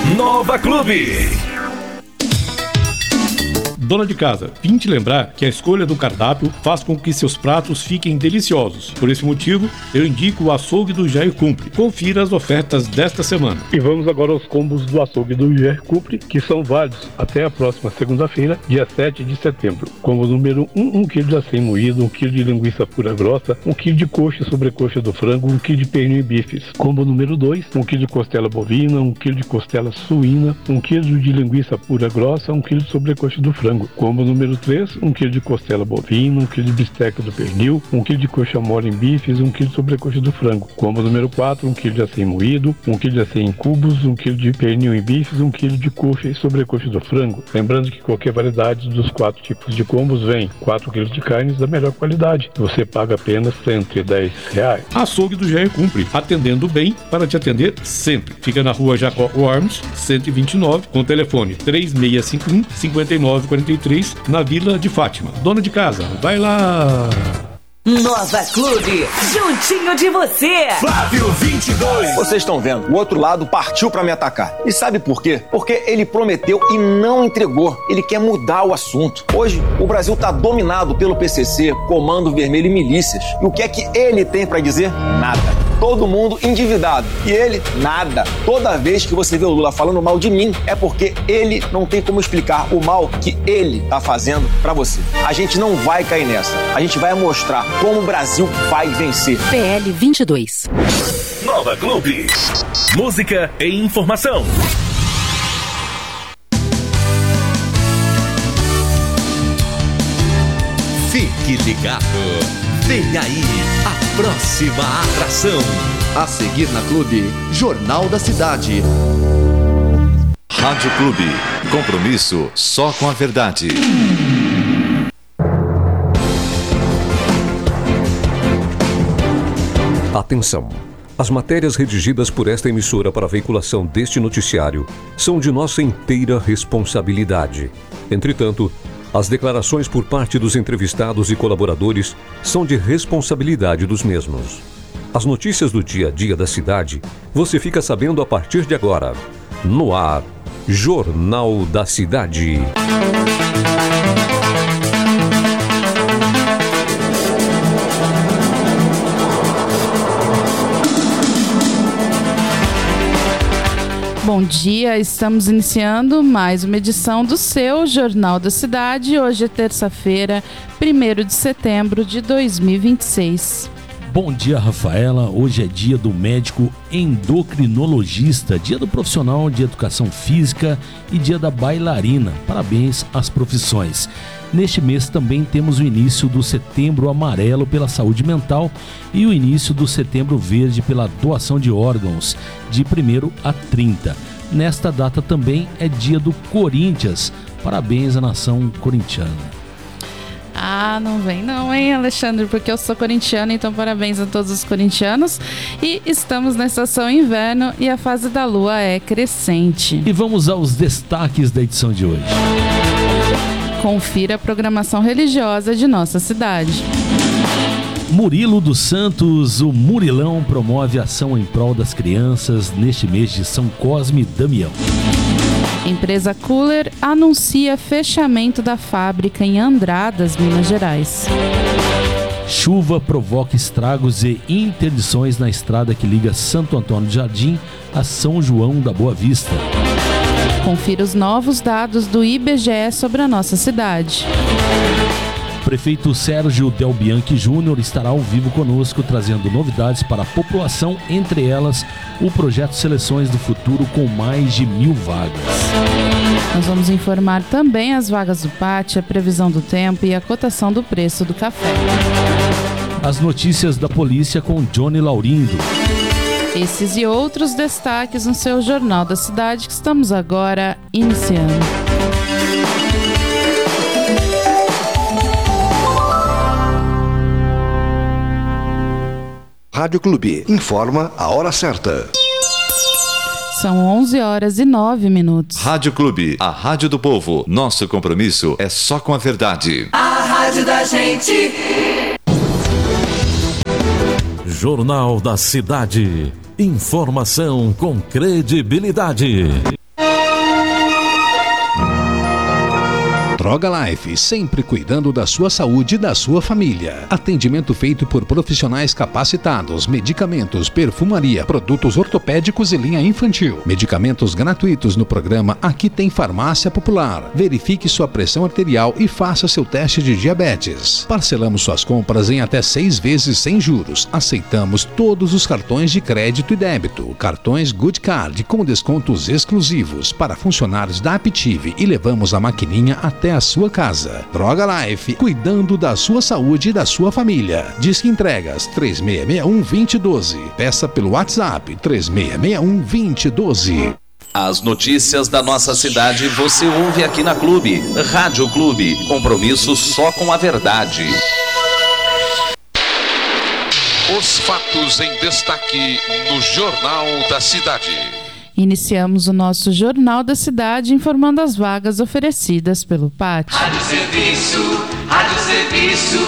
Nova Clube. Dona de casa, vim te lembrar que a escolha do cardápio faz com que seus pratos fiquem deliciosos. Por esse motivo, eu indico o açougue do Jair Cumpre. Confira as ofertas desta semana. E vamos agora aos combos do açougue do Jair Cumpre, que são válidos até a próxima segunda-feira, dia 7 de setembro. Combo número 1, 1 kg de acém moído, 1 kg de linguiça pura grossa, 1 kg de coxa e sobrecoxa do frango, 1 kg de pernil e bifes. Combo número 2, 1 kg de costela bovina, 1 kg de costela suína, 1 kg de linguiça pura grossa, 1 kg de sobrecoxa do frango. Combo número 3, 1 kg de costela bovina, 1 kg de bisteca do pernil, 1 kg de coxa mole em bifes, 1 kg de sobrecoxa do frango. Combo número 4, 1 kg de acém moído, 1 kg de acém em cubos, 1 kg de pernil em bifes, 1 kg de coxa e sobrecoxa do frango. Lembrando que qualquer variedade dos 4 tipos de combos vem 4 kg de carnes da melhor qualidade. Você paga apenas R$110. Açougue do Jair Cumpre, atendendo bem para te atender sempre. Fica na rua Jacó Worms, 129, com telefone 3651-5943, na Vila de Fátima. Dona de casa, vai lá! Nova Clube, juntinho de você. Flávio 22. Vocês estão vendo, o outro lado partiu pra me atacar. E sabe por quê? Porque ele prometeu e não entregou. Ele quer mudar o assunto. Hoje, o Brasil tá dominado pelo PCC, Comando Vermelho e milícias. E o que é que ele tem pra dizer? Nada. Todo mundo endividado. E ele, nada. Toda vez que você vê o Lula falando mal de mim, é porque ele não tem como explicar o mal que ele tá fazendo pra você. A gente não vai cair nessa. A gente vai mostrar como o Brasil vai vencer. PL 22. Nova Clube. Música e informação. Fique ligado. Vem aí a próxima atração. A seguir na Clube, Jornal da Cidade. Rádio Clube. Compromisso só com a verdade. Atenção! As matérias redigidas por esta emissora para a veiculação deste noticiário são de nossa inteira responsabilidade. Entretanto, as declarações por parte dos entrevistados e colaboradores são de responsabilidade dos mesmos. As notícias do dia a dia da cidade você fica sabendo a partir de agora. No ar, Jornal da Cidade. Bom dia, estamos iniciando mais uma edição do seu Jornal da Cidade. Hoje é terça-feira, 1º de setembro de 2026. Bom dia, Rafaela. Hoje é dia do médico endocrinologista, dia do profissional de educação física e dia da bailarina. Parabéns às profissões. Neste mês também temos o início do Setembro Amarelo pela Saúde Mental e o início do Setembro Verde pela doação de órgãos, de 1º a 30. Nesta data também é dia do Corinthians. Parabéns à nação corintiana. Ah, não vem não, hein, Alexandre, porque eu sou corintiano, então parabéns a todos os corintianos. E estamos na estação inverno e a fase da lua é crescente. E vamos aos destaques da edição de hoje. Confira a programação religiosa de nossa cidade. Murilo dos Santos, o Murilão, promove ação em prol das crianças neste mês de São Cosme e Damião. Empresa Cooler anuncia fechamento da fábrica em Andradas, Minas Gerais. Chuva provoca estragos e interdições na estrada que liga Santo Antônio de Jardim a São João da Boa Vista. Confira os novos dados do IBGE sobre a nossa cidade. Prefeito Sérgio Del Bianchi Júnior estará ao vivo conosco, trazendo novidades para a população, entre elas o projeto Seleções do Futuro com mais de 1.000 vagas. Nós vamos informar também as vagas do pátio, a previsão do tempo e a cotação do preço do café. As notícias da polícia com Johnny Laurindo. Esses e outros destaques no seu Jornal da Cidade que estamos agora iniciando. Rádio Clube informa a hora certa. São 11h09. Rádio Clube, a rádio do povo. Nosso compromisso é só com a verdade. A rádio da gente. Jornal da Cidade. Informação com credibilidade. Droga Life, sempre cuidando da sua saúde e da sua família. Atendimento feito por profissionais capacitados, medicamentos, perfumaria, produtos ortopédicos e linha infantil. Medicamentos gratuitos no programa Aqui Tem Farmácia Popular. Verifique sua pressão arterial e faça seu teste de diabetes. Parcelamos suas compras em até 6 vezes sem juros. Aceitamos todos os cartões de crédito e débito. Cartões Good Card com descontos exclusivos para funcionários da Aptive e levamos a maquininha até a sua casa. Droga Life, cuidando da sua saúde e da sua família. Disque entregas 3661-2012. Peça pelo WhatsApp 3661-2012. As notícias da nossa cidade você ouve aqui na Clube. Rádio Clube, compromisso só com a verdade. Os fatos em destaque no Jornal da Cidade. Iniciamos o nosso Jornal da Cidade informando as vagas oferecidas pelo PAT. Rádio Serviço, Rádio Serviço.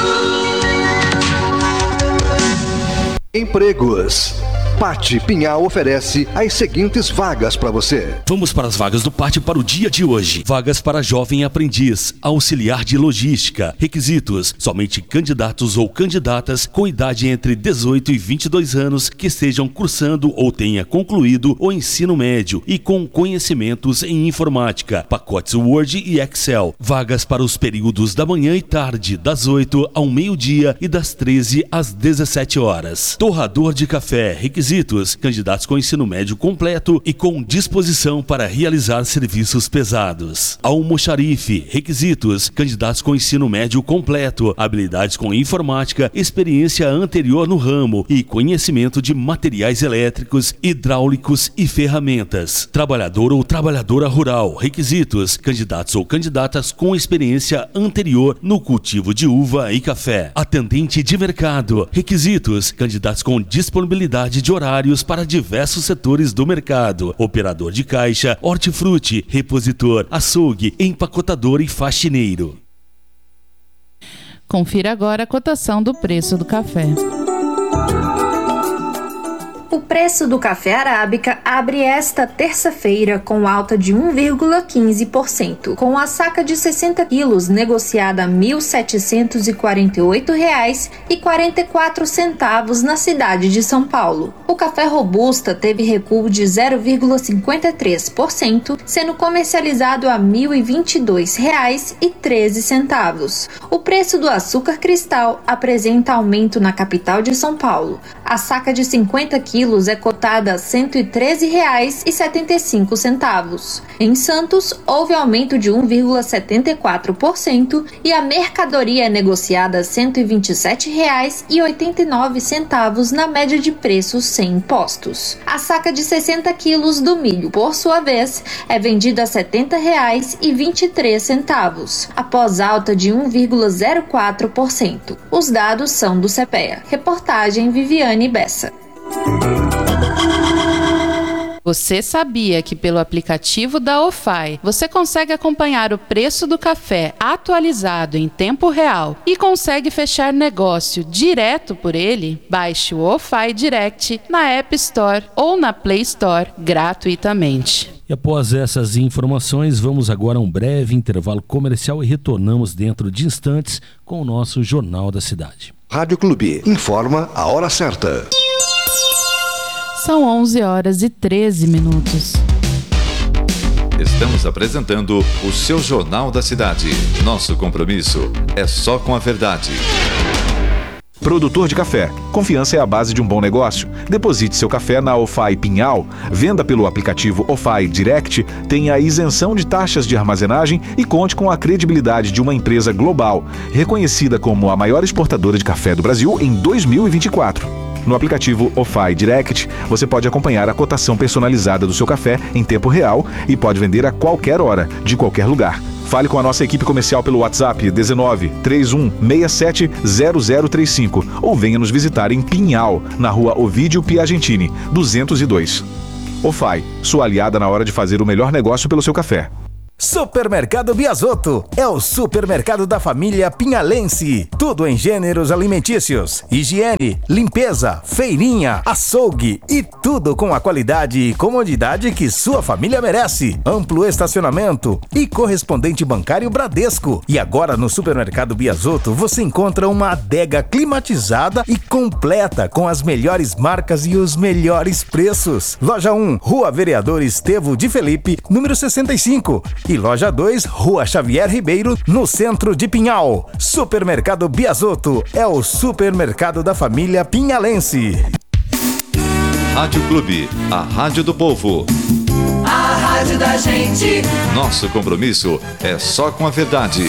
Empregos. PAT Pinhal oferece as seguintes vagas para você. Vamos para as vagas do PAT para o dia de hoje. Vagas para jovem aprendiz, auxiliar de logística. Requisitos: somente candidatos ou candidatas com idade entre 18 e 22 anos que estejam cursando ou tenha concluído o ensino médio e com conhecimentos em informática, pacotes Word e Excel. Vagas para os períodos da manhã e tarde, das 8 ao meio-dia e das 13 às 17 horas. Torrador de café. Requisitos: candidatos com ensino médio completo e com disposição para realizar serviços pesados. Almoxarife. Requisitos: candidatos com ensino médio completo, habilidades com informática, experiência anterior no ramo e conhecimento de materiais elétricos, hidráulicos e ferramentas. Trabalhador ou trabalhadora rural. Requisitos: candidatos ou candidatas com experiência anterior no cultivo de uva e café. Atendente de mercado. Requisitos: candidatos com disponibilidade de horários para diversos setores do mercado. Operador de caixa, hortifruti, repositor, açougue, empacotador e faxineiro. Confira agora a cotação do preço do café. O preço do café arábica abre esta terça-feira com alta de 1,15%, com a saca de 60 quilos negociada a R$ 1.748,44 na cidade de São Paulo. O café robusta teve recuo de 0,53%, sendo comercializado a R$ 1.022,13. O preço do açúcar cristal apresenta aumento na capital de São Paulo. A saca de 50 quilos é cotada a R$ 113,75. Em Santos, houve aumento de 1,74% e a mercadoria é negociada a R$ 127,89 na média de preços sem impostos. A saca de 60 quilos do milho, por sua vez, é vendida a R$ 70,23, após alta de 1,04%. Os dados são do CPEA. Reportagem Viviane Bessa. Você sabia que pelo aplicativo da OFAI você consegue acompanhar o preço do café atualizado em tempo real e consegue fechar negócio direto por ele? Baixe o OFAI Direct na App Store ou na Play Store gratuitamente. E após essas informações, vamos agora a um breve intervalo comercial e retornamos dentro de instantes com o nosso Jornal da Cidade. Rádio Clube informa a hora certa. São 11h13. Estamos apresentando o seu Jornal da Cidade. Nosso compromisso é só com a verdade. Produtor de café. Confiança é a base de um bom negócio. Deposite seu café na OFAI Pinhal, venda pelo aplicativo OFAI Direct, tenha a isenção de taxas de armazenagem e conte com a credibilidade de uma empresa global, reconhecida como a maior exportadora de café do Brasil em 2024. No aplicativo OFAI Direct, você pode acompanhar a cotação personalizada do seu café em tempo real e pode vender a qualquer hora, de qualquer lugar. Fale com a nossa equipe comercial pelo WhatsApp 19 31 67 0035 ou venha nos visitar em Pinhal, na rua Ovídio Piagentini, 202. OFAI, sua aliada na hora de fazer o melhor negócio pelo seu café. Supermercado Biasotto é o supermercado da família pinhalense. Tudo em gêneros alimentícios, higiene, limpeza, feirinha, açougue e tudo com a qualidade e comodidade que sua família merece. Amplo estacionamento e correspondente bancário Bradesco. E agora no Supermercado Biasotto você encontra uma adega climatizada e completa com as melhores marcas e os melhores preços. Loja 1, Rua Vereador Estevo de Felipe, número 65. E Loja 2, Rua Xavier Ribeiro, no centro de Pinhal. Supermercado Biasotto é o supermercado da família pinhalense. Rádio Clube, a rádio do povo. A rádio da gente. Nosso compromisso é só com a verdade.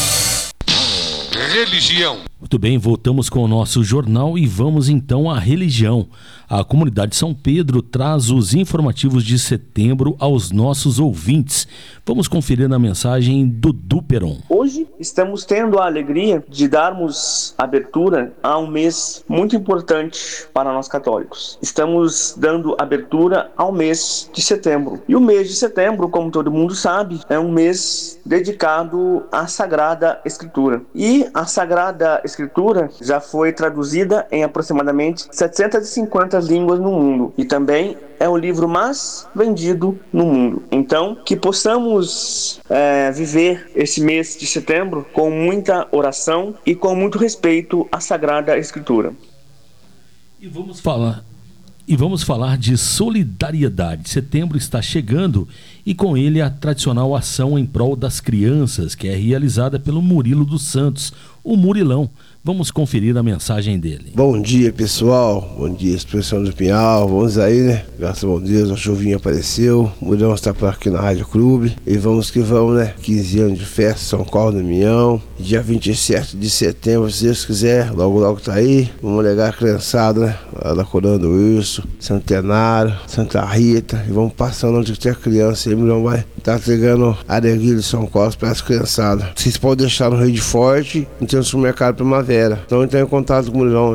Religião. Muito bem, voltamos com o nosso jornal e vamos então à religião. A comunidade São Pedro traz os informativos de setembro aos nossos ouvintes. Vamos conferir na mensagem do Duperon. Hoje estamos tendo a alegria de darmos abertura a um mês muito importante para nós católicos. Estamos dando abertura ao mês de setembro. E o mês de setembro, como todo mundo sabe, é um mês dedicado à Sagrada Escritura. E a Sagrada Escritura já foi traduzida em aproximadamente 750 línguas no mundo e também é o livro mais vendido no mundo. Então, que possamos viver esse mês de setembro com muita oração e com muito respeito à Sagrada Escritura. E vamos falar de solidariedade. Setembro está chegando e com ele a tradicional ação em prol das crianças, que é realizada pelo Murilo dos Santos, o Murilão. Vamos conferir a mensagem dele. Bom dia, pessoal. Bom dia, expressão do Pinhal. Vamos aí, né? Graças a Deus, a chuvinha apareceu. O Murilo está por aqui na Rádio Clube. E vamos que vamos, né? 15 anos de festa, São Paulo do Damião. Dia 27 de setembro, se Deus quiser, logo logo tá aí. Vamos legar a criançada, né? Lá da Corando Wilson, Centenário, Santa Rita. E vamos passando onde tem a criança. E o Murilo vai estar entregando alegria de São Paulo para as criançadas. Vocês podem deixar no Rede Forte, no seu supermercado Primavera. Então entra em contato com o Murilão,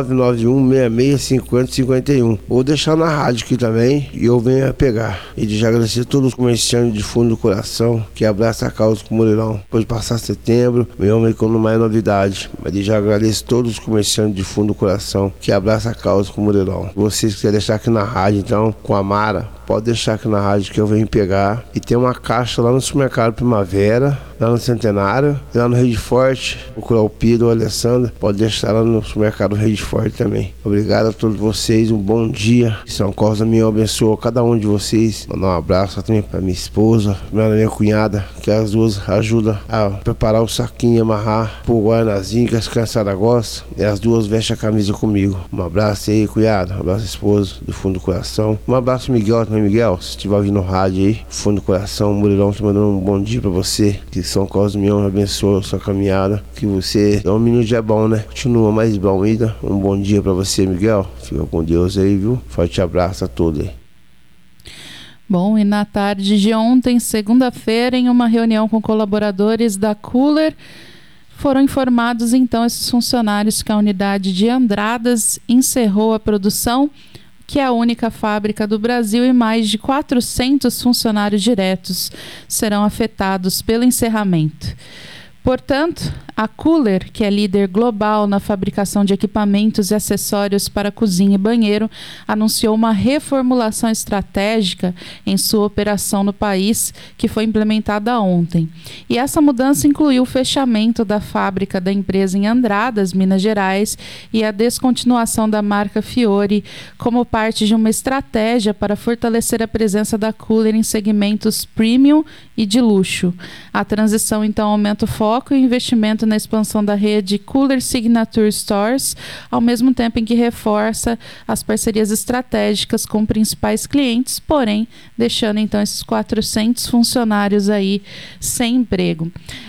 991-6650-51. Vou deixar na rádio aqui também e eu venho a pegar. E de já agradecer a todos os comerciantes de fundo do coração que abraçam a causa com o Murilão. Depois de passar setembro, meu homem com mais novidade. Mas de já agradeço a todos os comerciantes de fundo do coração que abraçam a causa com o Murilão. Vocês quiserem deixar aqui na rádio, então, com a Mara, pode deixar aqui na rádio que eu venho pegar. E tem uma caixa lá no supermercado Primavera, lá no Centenário, e lá no Rede Forte, procurar o Pedro ou a Alessandra, pode deixar lá no supermercado Rede Forte também. Obrigado a todos vocês, um bom dia. Que São Carlos Damião abençoe cada um de vocês. Mandar um abraço também pra minha esposa, minha cunhada, que as duas ajudam a preparar o saquinho e amarrar pro guaranazinho que as criançadas gostam. E as duas vestem a camisa comigo. Um abraço aí, cunhada, um abraço esposa, do fundo do coração. Um abraço, Miguel, também, Miguel, se estiver ouvindo no rádio aí, fundo do coração, o Murilão te mandando um bom dia pra você. Que São Carlos Damião abençoe a sua caminhada. Que você é um menino de bom, né? Continua mais bom ainda. Um bom dia pra você, Miguel. Fica com Deus aí, viu? Forte abraço a todos aí. Bom, e na tarde de ontem, segunda-feira, em uma reunião com colaboradores da Cooler, foram informados então esses funcionários que a unidade de Andradas encerrou a produção, que é a única fábrica do Brasil, e mais de 400 funcionários diretos serão afetados pelo encerramento. Portanto, a Cooler, que é líder global na fabricação de equipamentos e acessórios para cozinha e banheiro, anunciou uma reformulação estratégica em sua operação no país, que foi implementada ontem. E essa mudança incluiu o fechamento da fábrica da empresa em Andradas, Minas Gerais, e a descontinuação da marca Fiore, como parte de uma estratégia para fortalecer a presença da Cooler em segmentos premium e de luxo. A transição, então, aumenta o foco e investimento na expansão da rede Cooler Signature Stores, ao mesmo tempo em que reforça as parcerias estratégicas com principais clientes, porém deixando então esses 400 funcionários aí sem emprego.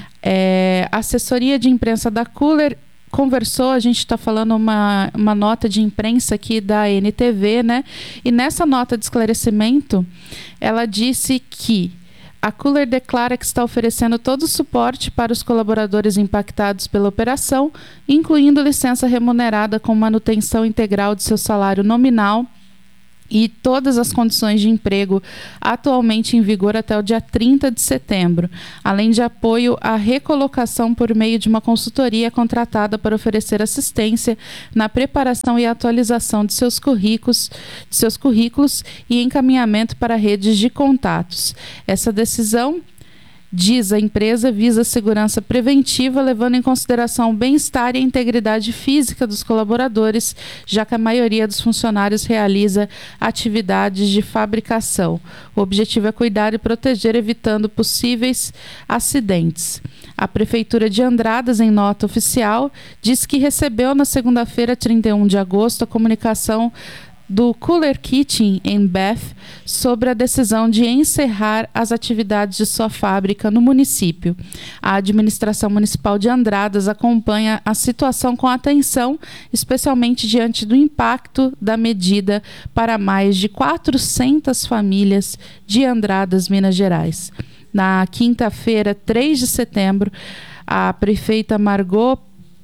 A assessoria de imprensa da Cooler conversou, a gente está falando uma nota de imprensa aqui da NTV, né? E nessa nota de esclarecimento, ela disse que a Cooler declara que está oferecendo todo o suporte para os colaboradores impactados pela operação, incluindo licença remunerada com manutenção integral de seu salário nominal e todas as condições de emprego atualmente em vigor até o dia 30 de setembro, além de apoio à recolocação por meio de uma consultoria contratada para oferecer assistência na preparação e atualização de seus currículos e encaminhamento para redes de contatos. Essa decisão, diz a empresa, visa a segurança preventiva, levando em consideração o bem-estar e a integridade física dos colaboradores, já que a maioria dos funcionários realiza atividades de fabricação. O objetivo é cuidar e proteger, evitando possíveis acidentes. A Prefeitura de Andradas, em nota oficial, diz que recebeu na segunda-feira, 31 de agosto, a comunicação do Cooler Kitchen em Beth sobre a decisão de encerrar as atividades de sua fábrica no município. A administração municipal de Andradas acompanha a situação com atenção, especialmente diante do impacto da medida para mais de 400 famílias de Andradas, Minas Gerais. Na quinta-feira, 3 de setembro, a prefeita Margot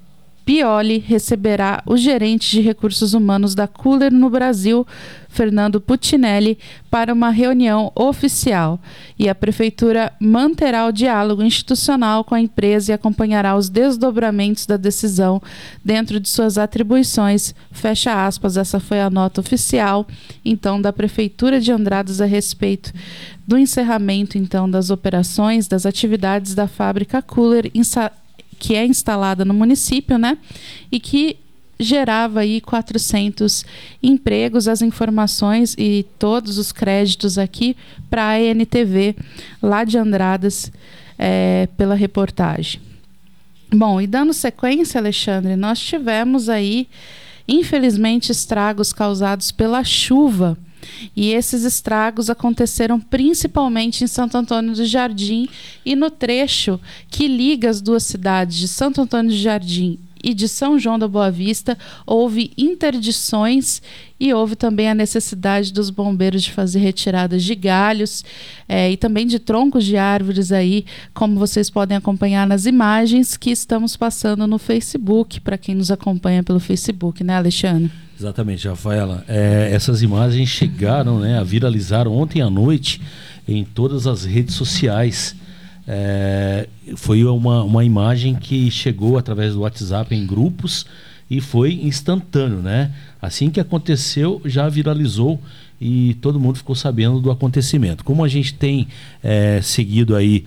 Pioli receberá o gerente de recursos humanos da Cooler no Brasil, Fernando Puccinelli, para uma reunião oficial. E a prefeitura manterá o diálogo institucional com a empresa e acompanhará os desdobramentos da decisão dentro de suas atribuições. Fecha aspas, essa foi a nota oficial, então, da Prefeitura de Andradas a respeito do encerramento, então, das operações, das atividades da fábrica Cooler, que é instalada no município, né? E que gerava aí 400 empregos. As informações e todos os créditos aqui para a ANTV, lá de Andradas, pela reportagem. Bom, e dando sequência, Alexandre, nós tivemos aí, infelizmente, estragos causados pela chuva. E esses estragos aconteceram principalmente em Santo Antônio do Jardim e no trecho que liga as duas cidades de Santo Antônio do Jardim e de São João da Boa Vista. Houve interdições e houve também a necessidade dos bombeiros de fazer retiradas de galhos e também de troncos de árvores aí, como vocês podem acompanhar nas imagens que estamos passando no Facebook, para quem nos acompanha pelo Facebook, né, Alexandre? Exatamente, Rafaela. Essas imagens chegaram, né, a viralizar ontem à noite em todas as redes sociais. Foi uma imagem que chegou através do WhatsApp em grupos e foi instantâneo, né? Assim que aconteceu, já viralizou e todo mundo ficou sabendo do acontecimento. Como a gente tem seguido aí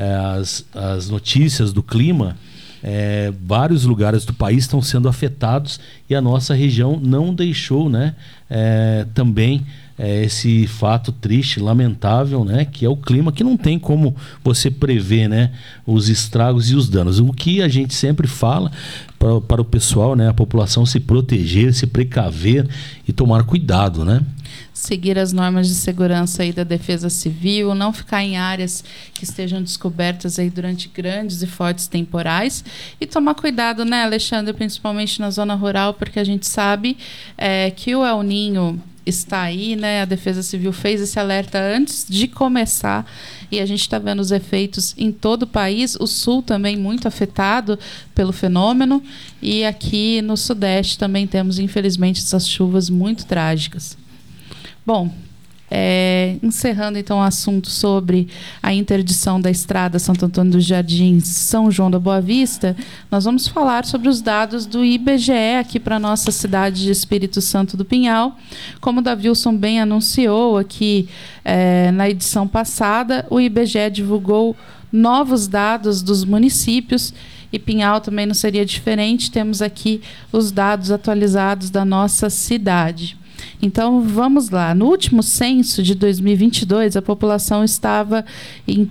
as notícias do clima, vários lugares do país estão sendo afetados e a nossa região não deixou, né, também esse fato triste, lamentável, né, que é o clima, que não tem como você prever, né, os estragos e os danos. O que a gente sempre fala para o pessoal, né, a população se proteger, se precaver e tomar cuidado, né? Seguir as normas de segurança aí da Defesa Civil, não ficar em áreas que estejam descobertas aí durante grandes e fortes temporais e tomar cuidado, né, Alexandre, principalmente na zona rural, porque a gente sabe que o El Niño está aí, né? A Defesa Civil fez esse alerta antes de começar e a gente está vendo os efeitos em todo o país. O sul também muito afetado pelo fenômeno e aqui no sudeste também temos, infelizmente, essas chuvas muito trágicas. Bom, encerrando então o assunto sobre a interdição da estrada Santo Antônio dos Jardins, São João da Boa Vista, nós vamos falar sobre os dados do IBGE aqui para a nossa cidade de Espírito Santo do Pinhal. Como o Davilson bem anunciou aqui na edição passada, o IBGE divulgou novos dados dos municípios e Pinhal também não seria diferente. Temos aqui os dados atualizados da nossa cidade. Então, vamos lá. No último censo de 2022, a população estava em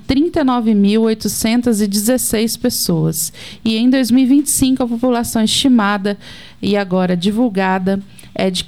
39.816 pessoas. E em 2025, a população estimada e agora divulgada é de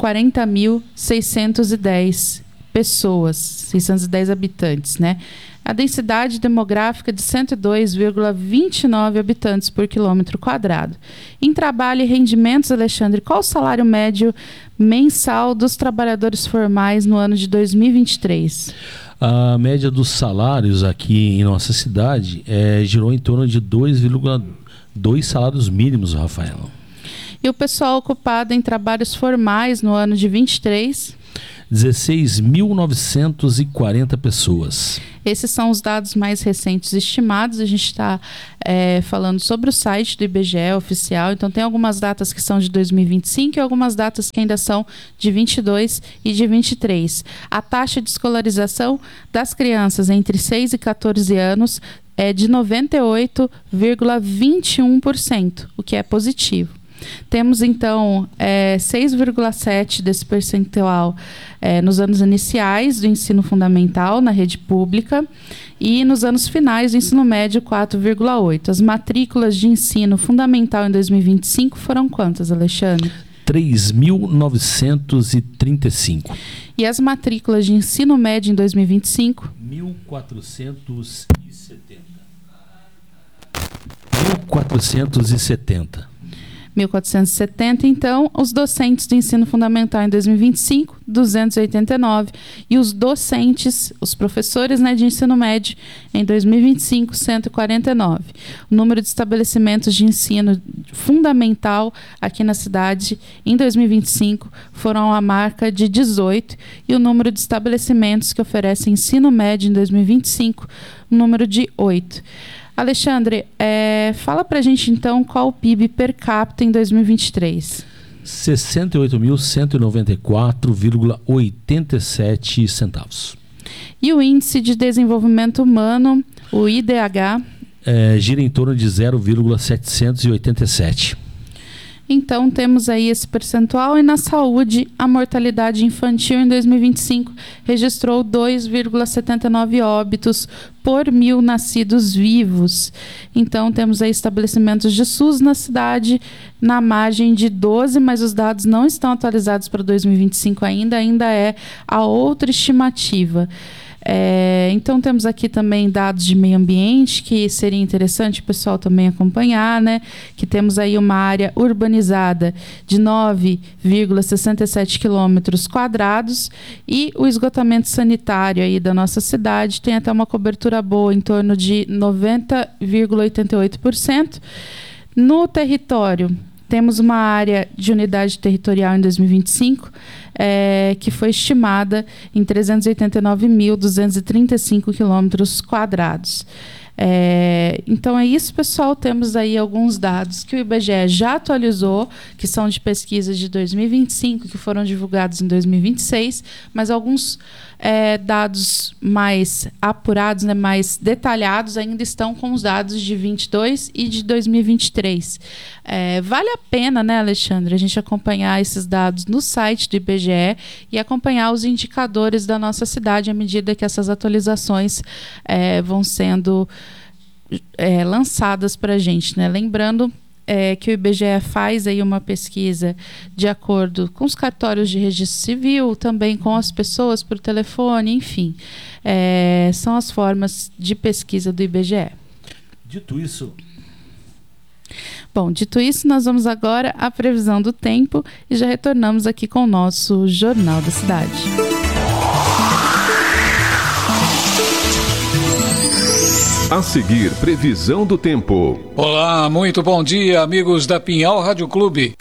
40.610 pessoas, 610 habitantes, né? A densidade demográfica de 102,29 habitantes por quilômetro quadrado. Em trabalho e rendimentos, Alexandre, qual o salário médio mensal dos trabalhadores formais no ano de 2023? A média dos salários aqui em nossa cidade girou em torno de 2,2 salários mínimos, Rafaela. E o pessoal ocupado em trabalhos formais no ano de 23? 16.940 pessoas. Esses são os dados mais recentes estimados. A gente está falando sobre o site do IBGE oficial. Então, tem algumas datas que são de 2025 e algumas datas que ainda são de 22 e de 23. A taxa de escolarização das crianças entre 6 e 14 anos é de 98,21%, o que é positivo. Temos, então, 6,7% desse percentual nos anos iniciais do ensino fundamental na rede pública e nos anos finais do ensino médio, 4,8%. As matrículas de ensino fundamental em 2025 foram quantas, Alexandre? 3.935. E as matrículas de ensino médio em 2025? 1.470. Então, os docentes do ensino fundamental em 2025, 289, e os docentes, os professores, né, de ensino médio em 2025, 149. O número de estabelecimentos de ensino fundamental aqui na cidade em 2025 foram a marca de 18, e o número de estabelecimentos que oferecem ensino médio em 2025, o número de 8. Alexandre, fala pra gente então qual o PIB per capita em 2023. 68.194,87 centavos. E o Índice de Desenvolvimento Humano, o IDH? Gira em torno de 0,787. Então, temos aí esse percentual. E na saúde, a mortalidade infantil em 2025 registrou 2,79 óbitos por 1.000 nascidos vivos. Então, temos aí estabelecimentos de SUS na cidade na margem de 12, mas os dados não estão atualizados para 2025 ainda é a outra estimativa. Então temos aqui também dados de meio ambiente, que seria interessante o pessoal também acompanhar, né? Que temos aí uma área urbanizada de 9,67 quilômetros quadrados e o esgotamento sanitário aí da nossa cidade tem até uma cobertura boa, em torno de 90,88%. No território, temos uma área de unidade territorial em 2025 que foi estimada em 389.235 quilômetros quadrados. Então é isso, pessoal. Temos aí alguns dados que o IBGE já atualizou, que são de pesquisas de 2025, que foram divulgados em 2026, mas alguns dados mais apurados, né, mais detalhados, ainda estão com os dados de 22 e de 2023. Vale a pena, né, Alexandre, a gente acompanhar esses dados no site do IBGE e acompanhar os indicadores da nossa cidade à medida que essas atualizações vão sendo lançadas para a gente, né? Lembrando que o IBGE faz aí uma pesquisa de acordo com os cartórios de registro civil, também com as pessoas por telefone, enfim. São as formas de pesquisa do IBGE. Dito isso, nós vamos agora à previsão do tempo e já retornamos aqui com o nosso Jornal da Cidade. A seguir, previsão do tempo. Olá, muito bom dia, amigos da Pinhal Rádio Clube.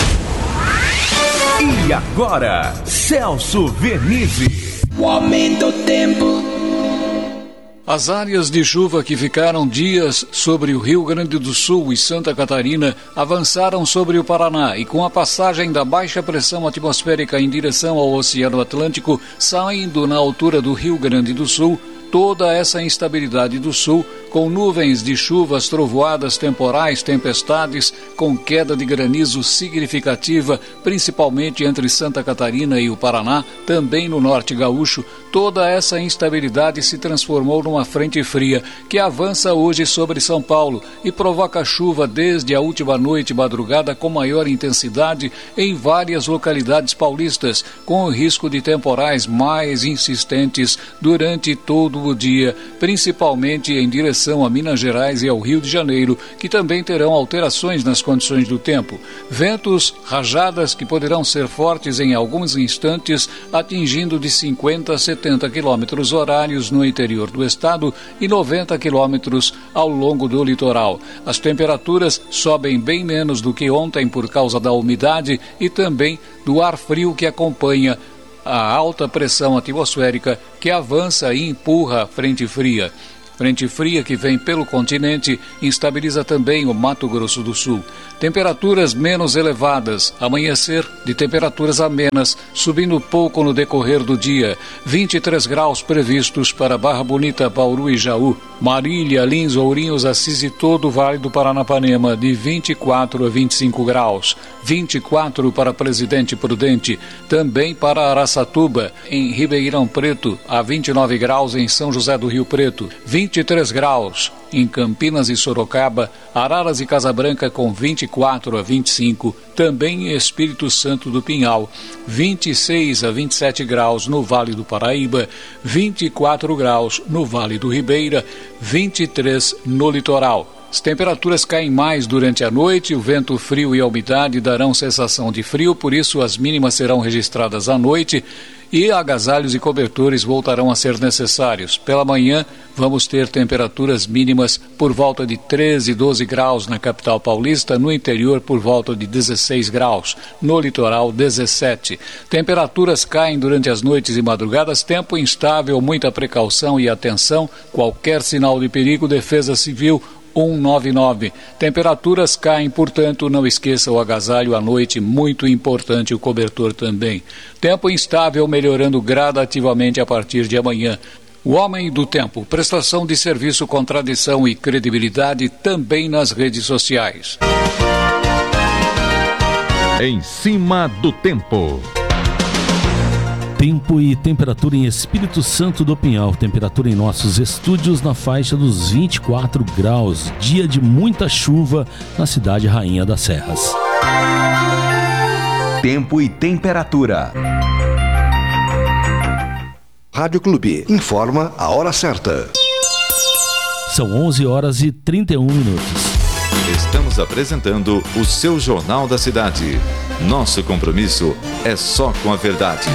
E agora, Celso Vernizzi. O aumento do tempo. As áreas de chuva que ficaram dias sobre o Rio Grande do Sul e Santa Catarina avançaram sobre o Paraná e, com a passagem da baixa pressão atmosférica em direção ao Oceano Atlântico, saindo na altura do Rio Grande do Sul, toda essa instabilidade do sul, com nuvens de chuvas, trovoadas, temporais, tempestades, com queda de granizo significativa, principalmente entre Santa Catarina e o Paraná, também no norte gaúcho, toda essa instabilidade se transformou numa frente fria que avança hoje sobre São Paulo e provoca chuva desde a última noite e madrugada com maior intensidade em várias localidades paulistas, com o risco de temporais mais insistentes durante todo o dia, principalmente em direção a Minas Gerais e ao Rio de Janeiro, que também terão alterações nas condições do tempo. Ventos, rajadas que poderão ser fortes em alguns instantes, atingindo de 50 a 70 quilômetros horários no interior do estado e 90 quilômetros ao longo do litoral. As temperaturas sobem bem menos do que ontem por causa da umidade e também do ar frio que acompanha a alta pressão atmosférica que avança e empurra a frente fria. Frente fria que vem pelo continente instabiliza também o Mato Grosso do Sul. Temperaturas menos elevadas, amanhecer de temperaturas amenas, subindo pouco no decorrer do dia. 23 graus previstos para Barra Bonita, Bauru e Jaú. Marília, Lins, Ourinhos, Assis e todo o Vale do Paranapanema, de 24 a 25 graus. 24 para Presidente Prudente, também para Araçatuba, em Ribeirão Preto, a 29 graus em São José do Rio Preto. 23 graus em Campinas e Sorocaba, Araras e Casabranca com 24 a 25, também em Espírito Santo do Pinhal, 26 a 27 graus no Vale do Paraíba, 24 graus no Vale do Ribeira, 23 no litoral. As temperaturas caem mais durante a noite, o vento frio e a umidade darão sensação de frio, por isso as mínimas serão registradas à noite e agasalhos e cobertores voltarão a ser necessários. Pela manhã, vamos ter temperaturas mínimas por volta de 13, 12 graus na capital paulista, no interior por volta de 16 graus, no litoral 17. Temperaturas caem durante as noites e madrugadas, tempo instável, muita precaução e atenção, qualquer sinal de perigo, Defesa Civil 199. Temperaturas caem, portanto, não esqueça o agasalho à noite, muito importante o cobertor também. Tempo instável melhorando gradativamente a partir de amanhã. O Homem do Tempo, prestação de serviço com tradição e credibilidade também nas redes sociais. Em cima do tempo. Tempo e temperatura em Espírito Santo do Pinhal. Temperatura em nossos estúdios na faixa dos 24 graus. Dia de muita chuva na cidade Rainha das Serras. Tempo e temperatura. Rádio Clube informa a hora certa. São 11 horas e 31 minutos. Estamos apresentando o seu Jornal da Cidade. Nosso compromisso é só com a verdade.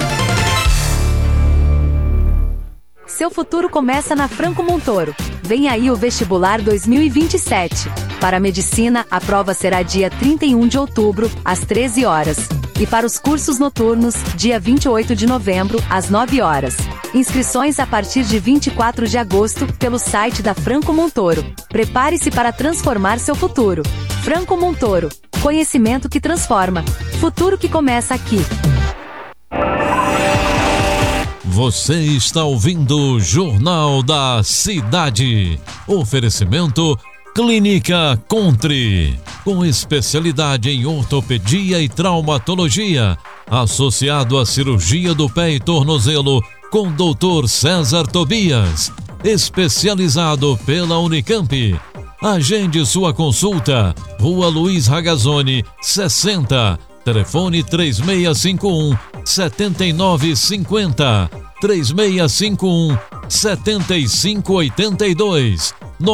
Seu futuro começa na Franco Montoro. Vem aí o Vestibular 2027. Para Medicina, a prova será dia 31 de outubro, às 13 horas. E para os cursos noturnos, dia 28 de novembro, às 9 horas. Inscrições a partir de 24 de agosto, pelo site da Franco Montoro. Prepare-se para transformar seu futuro. Franco Montoro. Conhecimento que transforma. Futuro que começa aqui. Você está ouvindo o Jornal da Cidade. Oferecimento Clínica Contre, com especialidade em ortopedia e traumatologia, associado à cirurgia do pé e tornozelo, com Dr. César Tobias, especializado pela Unicamp. Agende sua consulta, Rua Luiz Ragazzoni, 60, telefone 3651-7950, 3651-7582,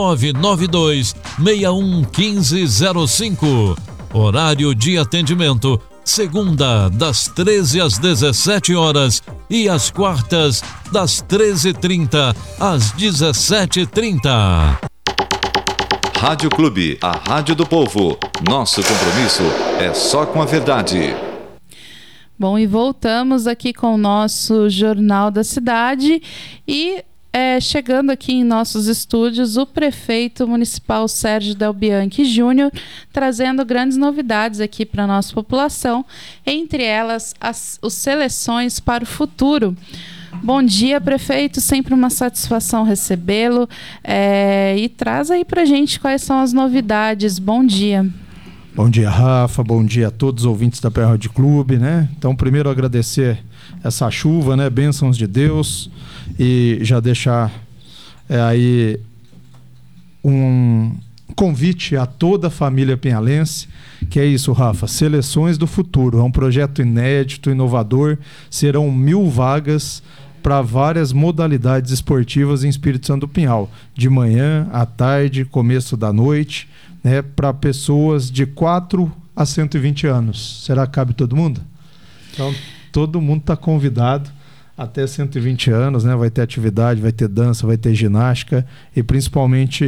992-611505. Horário de atendimento, segunda, das 13 às 17 horas e às quartas, das 13h30 às 17h30. Rádio Clube, a rádio do povo. Nosso compromisso é só com a verdade. Bom, e voltamos aqui com o nosso Jornal da Cidade e chegando aqui em nossos estúdios o prefeito municipal Sérgio Del Bianchi Júnior, trazendo grandes novidades aqui para a nossa população, entre elas as seleções para o futuro. Bom dia, prefeito, sempre uma satisfação recebê-lo e traz aí para a gente quais são as novidades. Bom dia. Bom dia, Rafa, bom dia a todos os ouvintes da PR Rádio Clube, né? Então, primeiro agradecer essa chuva, né? Bênçãos de Deus, e já deixar aí um convite a toda a família pinhalense, que é isso, Rafa, Seleções do Futuro, é um projeto inédito, inovador, serão 1.000 vagas para várias modalidades esportivas em Espírito Santo do Pinhal, de manhã, à tarde, começo da noite, né, para pessoas de 4 a 120 anos. Será que cabe todo mundo? Então, todo mundo está convidado até 120 anos, né? Vai ter atividade, vai ter dança, vai ter ginástica e principalmente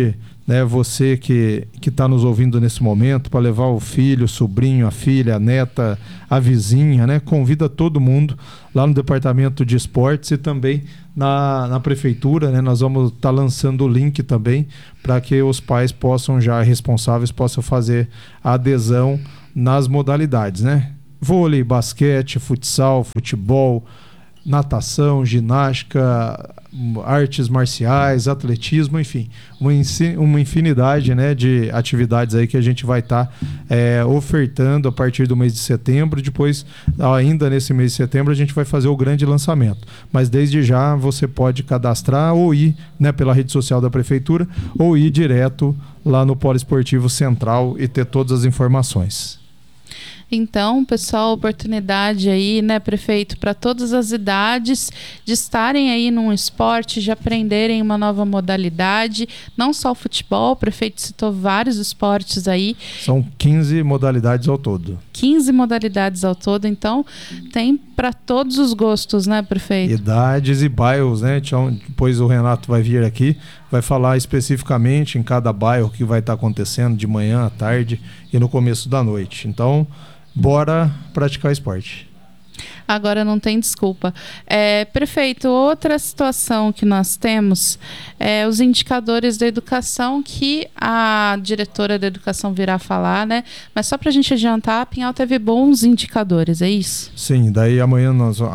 né, você que está nos ouvindo nesse momento, para levar o filho, o sobrinho, a filha, a neta, a vizinha, né? Convida todo mundo lá no Departamento de Esportes e também na Prefeitura, né? Nós vamos estar lançando o link também para que os pais possam, já responsáveis, possam fazer a adesão nas modalidades, né? Vôlei, basquete, futsal, futebol, natação, ginástica, artes marciais, atletismo, enfim, uma infinidade, né, de atividades aí que a gente vai estar ofertando a partir do mês de setembro. Depois, ainda nesse mês de setembro, a gente vai fazer o grande lançamento. Mas desde já você pode cadastrar ou ir, né, pela rede social da Prefeitura ou ir direto lá no Polo Esportivo Central e ter todas as informações. Então, pessoal, oportunidade aí, né, prefeito, para todas as idades de estarem aí num esporte, de aprenderem uma nova modalidade, não só o futebol, o prefeito citou vários esportes aí. São 15 modalidades ao todo. 15 modalidades ao todo, então tem para todos os gostos, né, prefeito? Idades e bairros, né? Então, depois o Renato vai vir aqui, vai falar especificamente em cada bairro que vai estar acontecendo de manhã à tarde e no começo da noite. Então, bora praticar esporte. Agora não tem desculpa. Prefeito, outra situação que nós temos é os indicadores da educação, que a diretora da educação virá falar, né? Mas só para a gente adiantar, a Pinhal teve bons indicadores, é isso? Sim, daí amanhã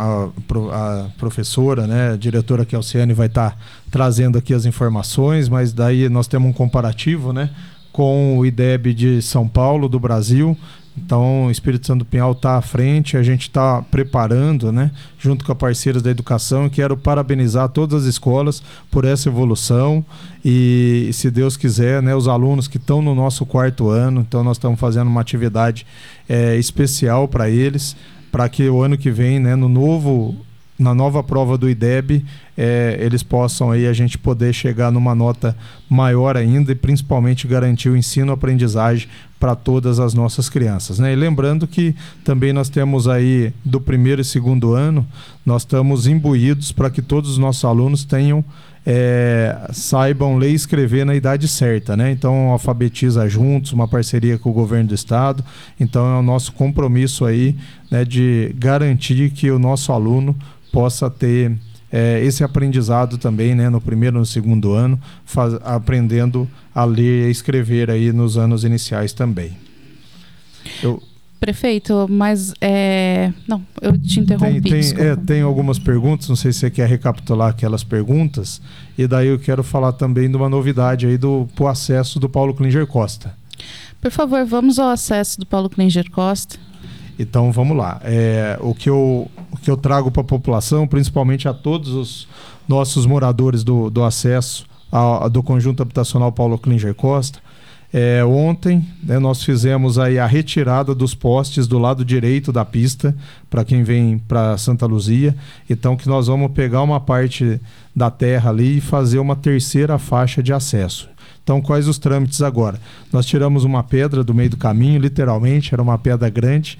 a professora, né, a diretora Kelsiane vai estar trazendo aqui as informações, mas daí nós temos um comparativo, né, com o IDEB de São Paulo, do Brasil. Então, o Espírito Santo do Pinhal está à frente, a gente está preparando, né, junto com a parceiras da educação. Quero parabenizar todas as escolas por essa evolução e, se Deus quiser, né, os alunos que estão no nosso 4º ano, então nós estamos fazendo uma atividade especial para eles, para que o ano que vem, né, na nova prova do IDEB, eles possam aí, a gente poder chegar numa nota maior ainda e principalmente garantir o ensino-aprendizagem para todas as nossas crianças, né? E lembrando que também nós temos aí do 1º e 2º ano, nós estamos imbuídos para que todos os nossos alunos saibam ler e escrever na idade certa, né? Então, alfabetiza juntos, uma parceria com o governo do estado. Então, é o nosso compromisso aí, né, de garantir que o nosso aluno possa ter esse aprendizado também, né, no 1º e no 2º ano, aprendendo a ler e escrever aí nos anos iniciais também. Prefeito, mas não, eu te interrompi. Tem algumas perguntas, não sei se você quer recapitular aquelas perguntas, e daí eu quero falar também de uma novidade aí pro acesso do Paulo Klinger Costa. Por favor, vamos ao acesso do Paulo Klinger Costa. Então vamos lá. O que eu trago para a população, principalmente a todos os nossos moradores do acesso do Conjunto Habitacional Paulo Klinger Costa, ontem, né, nós fizemos aí a retirada dos postes do lado direito da pista para quem vem para Santa Luzia. Então, que nós vamos pegar uma parte da terra ali e fazer uma 3ª faixa de acesso. Então, quais os trâmites agora? Nós tiramos uma pedra do meio do caminho, literalmente, era uma pedra grande.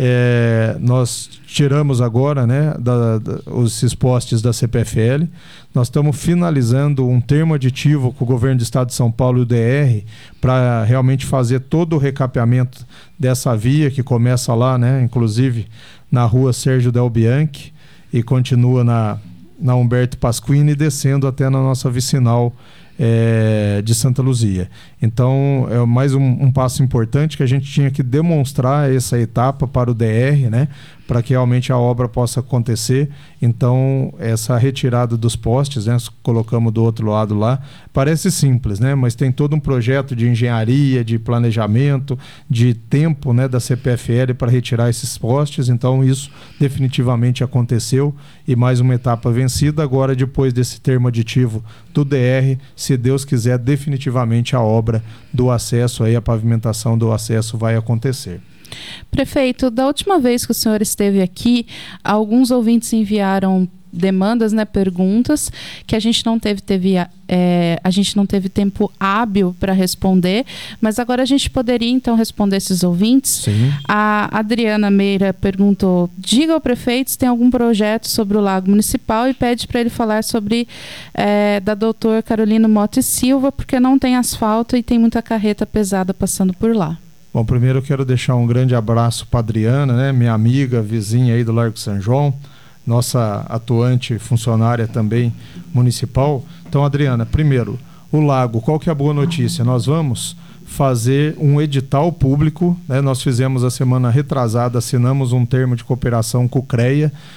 Nós tiramos agora, né, esses postes da CPFL. Nós estamos finalizando um termo aditivo com o governo do estado de São Paulo e o DR para realmente fazer todo o recapeamento dessa via que começa lá, né, inclusive na rua Sérgio Del Bianchi e continua na Humberto Pasquini, descendo até na nossa vicinal de Santa Luzia. Então, é mais um passo importante que a gente tinha que demonstrar essa etapa para o DR, né, para que realmente a obra possa acontecer. Então, essa retirada dos postes, né, colocamos do outro lado lá, parece simples, né, mas tem todo um projeto de engenharia, de planejamento, de tempo, né, da CPFL para retirar esses postes. Então, isso definitivamente aconteceu e mais uma etapa vencida. Agora, depois desse termo aditivo do DR, se Deus quiser, definitivamente a obra do acesso, aí, a pavimentação do acesso vai acontecer. Prefeito, da última vez que o senhor esteve aqui, alguns ouvintes enviaram demandas, né, perguntas que a gente não teve tempo hábil para responder, mas agora a gente poderia então responder esses ouvintes. Sim. A Adriana Meira perguntou: diga ao prefeito se tem algum projeto sobre o Lago Municipal e pede para ele falar sobre da doutor Carolina Motta e Silva, porque não tem asfalto e tem muita carreta pesada passando por lá. Bom, primeiro eu quero deixar um grande abraço para Adriana, né, minha amiga, vizinha aí do Largo São João, nossa atuante funcionária também municipal. Então, Adriana, primeiro, o lago, qual que é a boa notícia? Nós vamos fazer um edital público, né? Nós fizemos a semana retrasada, assinamos um termo de cooperação com o CREA,